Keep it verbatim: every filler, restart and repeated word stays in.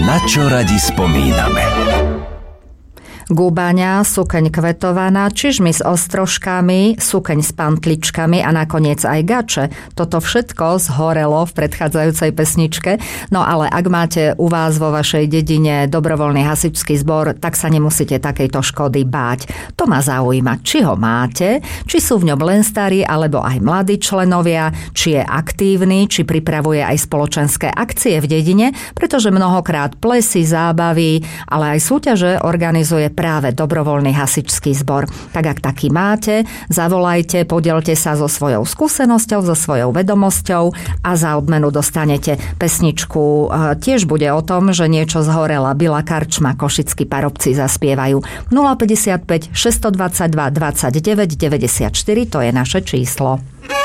Na čo radi spomíname? Gubaňa, sukeň kvetovaná, čižmy s ostrožkami, sukeň s pantličkami a nakoniec aj gače. Toto všetko zhorelo v predchádzajúcej pesničke. No ale ak máte u vás vo vašej dedine dobrovoľný hasičský zbor, tak sa nemusíte takejto škody báť. To ma zaujíma, či ho máte, či sú v ňom len starí alebo aj mladí členovia, či je aktívny, či pripravuje aj spoločenské akcie v dedine, pretože mnohokrát plesy, zábavy, ale aj súťaže organizuje práve dobrovoľný hasičský zbor. Tak ak taký máte, zavolajte, podielte sa so svojou skúsenosťou, so svojou vedomosťou a za odmenu dostanete pesničku. Tiež bude o tom, že niečo zhorela. Bila karčma, košickí parobci zaspievajú. nula päťdesiatpäť šesťstodvadsaťdva dvadsaťdeväť deväťdesiatštyri, to je naše číslo.